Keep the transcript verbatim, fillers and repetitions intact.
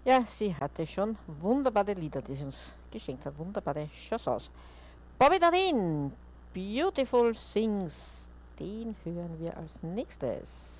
Ja, sie hatte schon wunderbare Lieder, die sie uns geschenkt hat. Wunderbare Chansons. Bobby Darin, Beautiful Things, den hören wir als nächstes.